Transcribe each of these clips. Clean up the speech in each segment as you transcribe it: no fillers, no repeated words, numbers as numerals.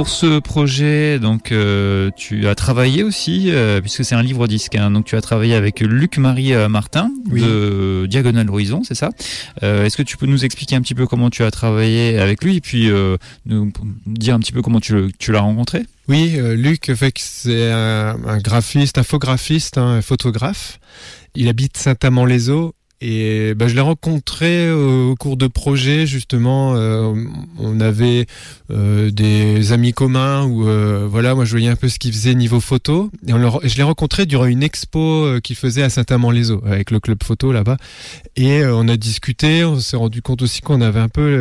pour ce projet, donc tu as travaillé aussi, puisque c'est un livre-disque, hein, donc tu as travaillé avec Luc-Marie Martin de Diagonal Horizon, c'est ça? Est-ce que tu peux nous expliquer un petit peu comment tu as travaillé avec lui et puis nous dire un petit peu comment tu l'as rencontré? Oui, Luc, c'est un graphiste, infographiste, un photographe. Il habite Saint-Amand-les-Eaux. Et je l'ai rencontré au cours de projets, justement. On avait des amis communs où moi je voyais un peu ce qu'il faisait niveau photo. Et je l'ai rencontré durant une expo qu'il faisait à Saint-Amand-les-Eaux avec le club photo là-bas. Et on a discuté. On s'est rendu compte aussi qu'on avait un peu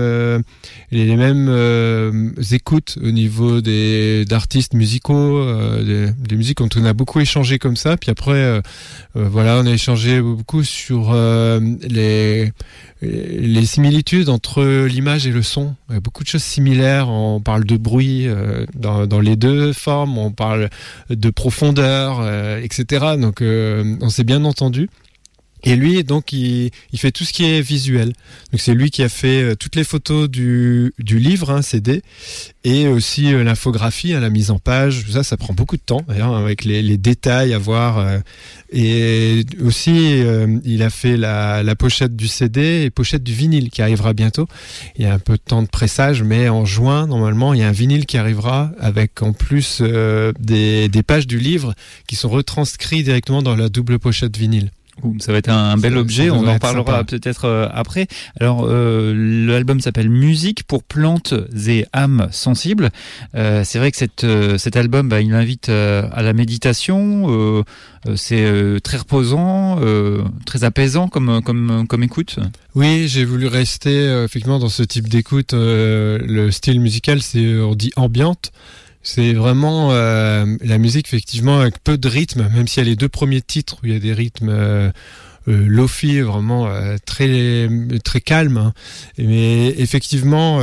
les mêmes écoutes au niveau d'artistes musicaux, des musiques dont on a beaucoup échangé comme ça. Puis après, on a échangé beaucoup sur les similitudes entre l'image et le son. Il y a beaucoup de choses similaires. On parle de bruit dans les deux formes, on parle de profondeur, etc. Donc on s'est bien entendu. Et lui, donc, il fait tout ce qui est visuel. Donc, c'est lui qui a fait toutes les photos du livre, CD, et aussi l'infographie, la mise en page. Ça prend beaucoup de temps, d'ailleurs, avec les détails à voir. Et aussi, il a fait la pochette du CD et pochette du vinyle qui arrivera bientôt. Il y a un peu de temps de pressage, mais en juin, normalement, il y a un vinyle qui arrivera avec, en plus, des pages du livre qui sont retranscrites directement dans la double pochette vinyle. Ça va être un bel objet, on en parlera peut-être après. Alors, l'album s'appelle Musique pour plantes et âmes sensibles. C'est vrai que cet album, il invite à la méditation. C'est très reposant, très apaisant comme écoute. Oui, j'ai voulu rester effectivement dans ce type d'écoute. Le style musical, on dit ambiante. C'est vraiment la musique, effectivement, avec peu de rythme, même s'il y a les deux premiers titres où il y a des rythmes lofi, vraiment très très calmes. Hein. Mais effectivement,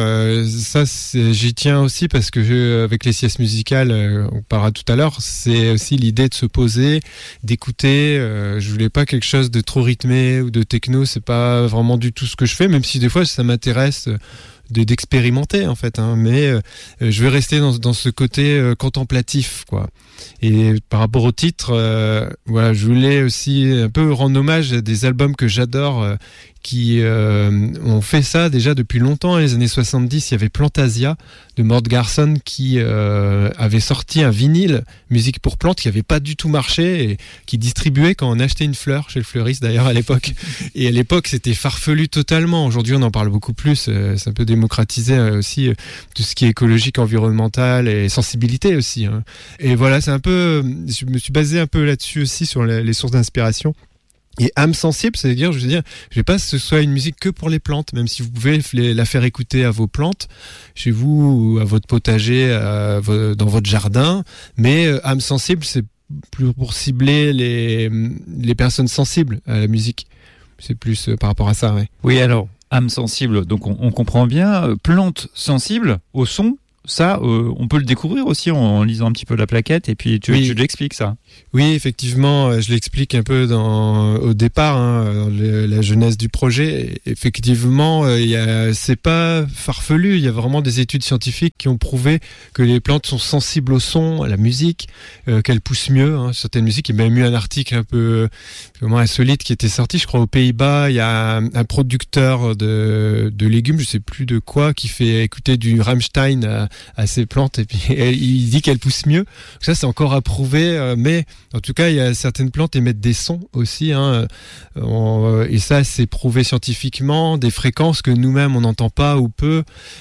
j'y tiens aussi parce que avec les siestes musicales, on parlera tout à l'heure, c'est aussi l'idée de se poser, d'écouter. Je voulais pas quelque chose de trop rythmé ou de techno, c'est pas vraiment du tout ce que je fais, même si des fois ça m'intéresse d'expérimenter en fait, hein, mais je vais rester dans ce côté contemplatif, quoi. Et par rapport au titre, je voulais aussi un peu rendre hommage à des albums que j'adore qui ont fait ça déjà depuis longtemps. Dans les années 70, il y avait Plantasia de Mort Garson qui avait sorti un vinyle musique pour plantes qui avait pas du tout marché et qui distribuait quand on achetait une fleur chez le fleuriste d'ailleurs à l'époque. Et à l'époque, c'était farfelu totalement. Aujourd'hui, on en parle beaucoup plus. C'est un peu démocratisé aussi tout ce qui est écologique, environnemental et sensibilité aussi. Hein. Et voilà, c'est un peu. Je me suis basé un peu là-dessus aussi sur les sources d'inspiration. Et âme sensible, c'est-à-dire, je veux pas que ce soit une musique que pour les plantes, même si vous pouvez la faire écouter à vos plantes, chez vous, ou à votre potager, dans votre jardin. Mais âme sensible, c'est plus pour cibler les personnes sensibles à la musique. C'est plus par rapport à ça, ouais. Oui, alors, âme sensible, donc on comprend bien. Plante sensible au son. Ça, on peut le découvrir aussi en lisant un petit peu la plaquette et puis tu l'expliques ça. Oui, effectivement, je l'explique un peu au départ, dans la genèse du projet. Effectivement, c'est pas farfelu. Il y a vraiment des études scientifiques qui ont prouvé que les plantes sont sensibles au son, à la musique, qu'elles poussent mieux. Hein. Certaines musiques, il y a même eu un article un peu vraiment insolite qui était sorti, je crois, aux Pays-Bas. Il y a un producteur de légumes, je sais plus de quoi, qui fait écouter du Rammstein à ses plantes et puis il dit qu'elles poussent mieux. Donc ça, c'est encore à prouver, mais en tout cas, il y a certaines plantes émettent des sons aussi, hein, et ça, c'est prouvé scientifiquement, des fréquences que nous-mêmes on n'entend pas ou peu,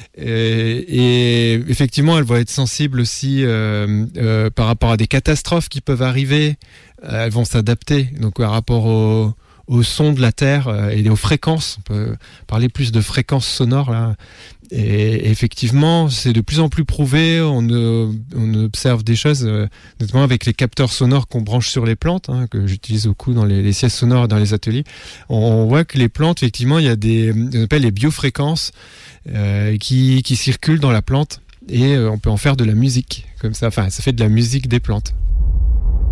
et effectivement, elles vont être sensibles aussi par rapport à des catastrophes qui peuvent arriver. Elles vont s'adapter. Donc par rapport au son de la Terre et aux fréquences, on peut parler plus de fréquences sonores là. Et effectivement, c'est de plus en plus prouvé. On observe des choses, notamment avec les capteurs sonores qu'on branche sur les plantes, hein, que j'utilise beaucoup dans les sièges sonores dans les ateliers. On voit que les plantes, effectivement, il y a on appelle les biofréquences qui circulent dans la plante et on peut en faire de la musique comme ça. Enfin, ça fait de la musique des plantes.